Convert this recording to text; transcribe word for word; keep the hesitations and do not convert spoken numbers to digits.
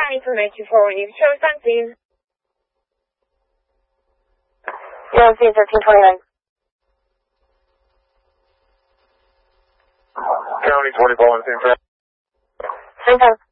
County information for when you show something. U N C thirteen twenty-nine. County twenty-four on the same track. Same time.